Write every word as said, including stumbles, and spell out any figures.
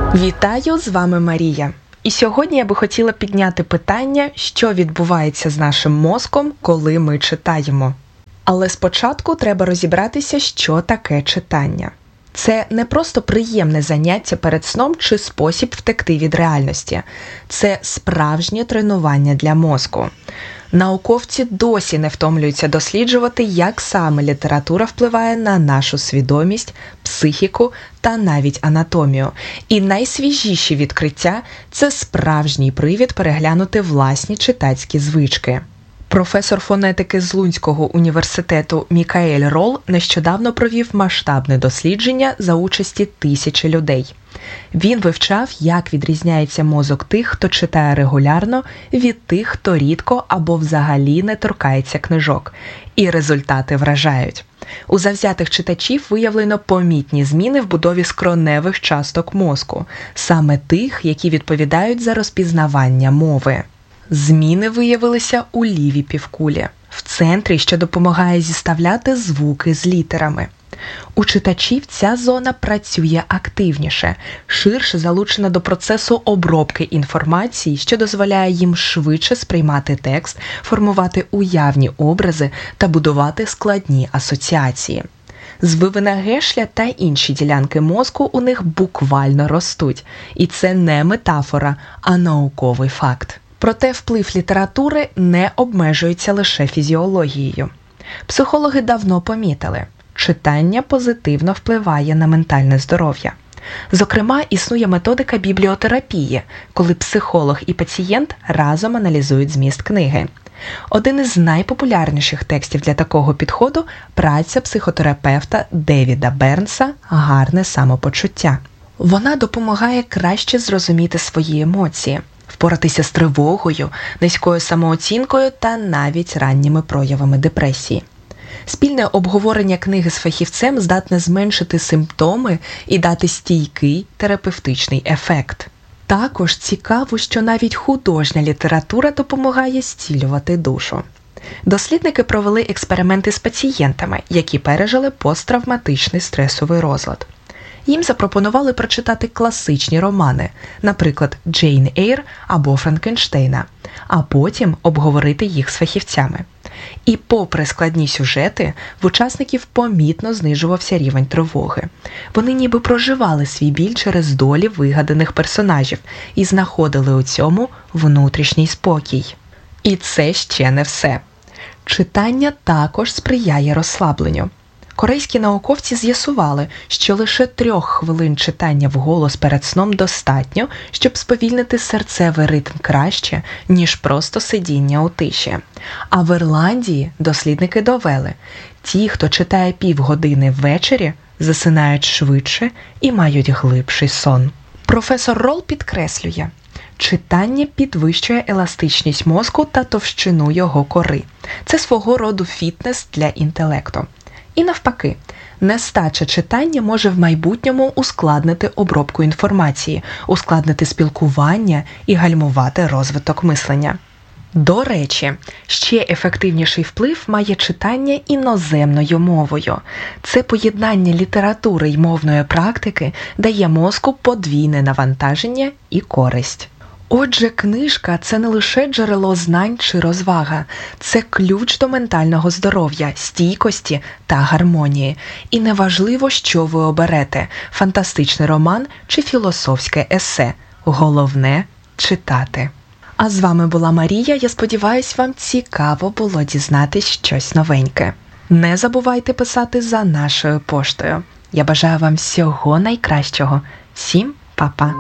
Вітаю, з вами Марія. І сьогодні я би хотіла підняти питання, що відбувається з нашим мозком, коли ми читаємо. Але спочатку треба розібратися, що таке читання. Це не просто приємне заняття перед сном чи спосіб втекти від реальності. Це справжнє тренування для мозку. Науковці досі не втомлюються досліджувати, як саме література впливає на нашу свідомість, психіку та навіть анатомію. І найсвіжіші відкриття – це справжній привід переглянути власні читацькі звички. Професор фонетики з Лунського університету Мікаель Рол нещодавно провів масштабне дослідження за участі тисячі людей. Він вивчав, як відрізняється мозок тих, хто читає регулярно, від тих, хто рідко або взагалі не торкається книжок. І результати вражають. У завзятих читачів виявлено помітні зміни в будові скроневих часток мозку, саме тих, які відповідають за розпізнавання мови. Зміни виявилися у лівій півкулі, в центрі, що допомагає зіставляти звуки з літерами. У читачів ця зона працює активніше, ширше залучена до процесу обробки інформації, що дозволяє їм швидше сприймати текст, формувати уявні образи та будувати складні асоціації. Звивина Гешля та інші ділянки мозку у них буквально ростуть. І це не метафора, а науковий факт. Проте вплив літератури не обмежується лише фізіологією. Психологи давно помітили – читання позитивно впливає на ментальне здоров'я. Зокрема, існує методика бібліотерапії, коли психолог і пацієнт разом аналізують зміст книги. Один із найпопулярніших текстів для такого підходу – праця психотерапевта Девіда Бернса «Гарне самопочуття». Вона допомагає краще зрозуміти свої емоції, впоратися з тривогою, низькою самооцінкою та навіть ранніми проявами депресії. Спільне обговорення книги з фахівцем здатне зменшити симптоми і дати стійкий терапевтичний ефект. Також цікаво, що навіть художня література допомагає зцілювати душу. Дослідники провели експерименти з пацієнтами, які пережили посттравматичний стресовий розлад. Їм запропонували прочитати класичні романи, наприклад, Джейн Ейр або Франкенштейна, а потім обговорити їх з фахівцями. І попри складні сюжети, в учасників помітно знижувався рівень тривоги. Вони ніби проживали свій біль через долі вигаданих персонажів і знаходили у цьому внутрішній спокій. І це ще не все. Читання також сприяє розслабленню. Корейські науковці з'ясували, що лише трьох хвилин читання вголос перед сном достатньо, щоб сповільнити серцевий ритм краще, ніж просто сидіння у тиші. А в Ірландії дослідники довели, ті, хто читає півгодини ввечері, засинають швидше і мають глибший сон. Професор Рол підкреслює, читання підвищує еластичність мозку та товщину його кори. Це свого роду фітнес для інтелекту. І навпаки, нестача читання може в майбутньому ускладнити обробку інформації, ускладнити спілкування і гальмувати розвиток мислення. До речі, ще ефективніший вплив має читання іноземною мовою. Це поєднання літератури й мовної практики дає мозку подвійне навантаження і користь. Отже, книжка – це не лише джерело знань чи розвага. Це ключ до ментального здоров'я, стійкості та гармонії. І неважливо, що ви оберете – фантастичний роман чи філософське есе. Головне – читати. А з вами була Марія. Я сподіваюсь, вам цікаво було дізнатись щось новеньке. Не забувайте писати за нашою поштою. Я бажаю вам всього найкращого. Всім па-па!